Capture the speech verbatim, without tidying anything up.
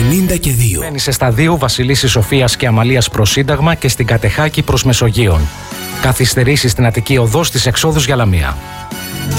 ενενήντα και δύο. Μένει σε σταδίου Βασιλίσσης Σοφίας και Αμαλίας προς Σύνταγμα και στην Κατεχάκη προς Μεσογείον. Καθυστερήσεις στην Αττική Οδό στις εξόδους για Λαμία.